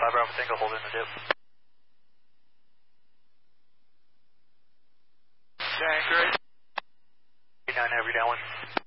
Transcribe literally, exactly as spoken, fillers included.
five Bravo Tango, hold in the dip. Tank, right? eight nine, every downwind.